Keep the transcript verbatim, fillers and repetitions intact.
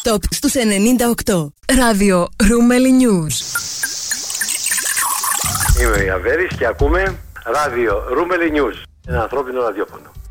Top στους ενενήντα οκτώ. Ράδιο Ρούμελι News. Είμαι η Αβέρης και ακούμε Ράδιο Ρούμελι News. Ένα ανθρώπινο ραδιόφωνο.